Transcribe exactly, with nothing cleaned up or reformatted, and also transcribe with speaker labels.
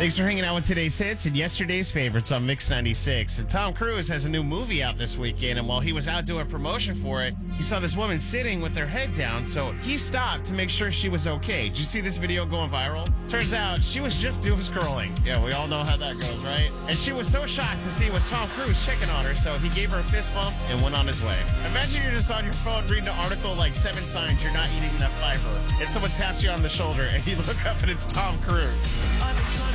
Speaker 1: Thanks for hanging out with today's hits and yesterday's favorites on Mix ninety-six. And Tom Cruise has a new movie out this weekend, and while he was out doing promotion for it, he saw this woman sitting with her head down, so he stopped to make sure she was okay. Did you see this video going viral? Turns out she was just doom scrolling. Yeah, we all know how that goes, right? And she was so shocked to see it was Tom Cruise checking on her, so he gave her a fist bump and went on his way. Imagine you're just on your phone reading an article like seven signs you're not eating enough fiber, and someone taps you on the shoulder, and you look up and it's Tom Cruise.